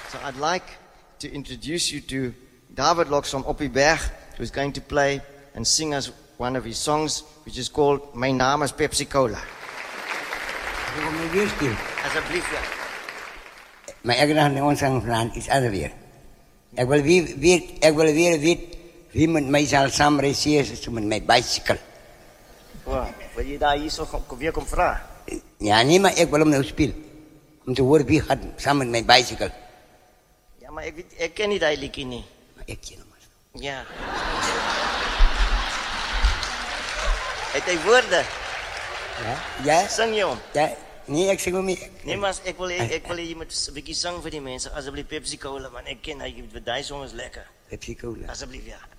So I'd like to introduce you to David Locks from Oppieberg, who's going to play and sing us one of his songs, which is called My Naam is Pepsi Cola. Asseblief, ja. Maar ek gaan ons aan iets anders weer. Ek wil weer weet wie met my sal saamreiseer met my bicycle. Wow, wil jy daar hierso weer kom vra? Ja, nee, maar ek wil hom nou speel. Om te hoor wie gaan saam met my bicycle. Ja, maar ek ken nie daai liedjie nie. Maar ek ken hom. Ja. Het hy woorde? Ja? Ja? Sing jy hom? Ja. Nee, ek sing hom nie. Nee, maar ek wil jy moet 'n bietjie sing vir die mense, asseblief Pepsi Cola, want ek ken hy daai song is lekker. Pepsi Cola. Asseblief, ja.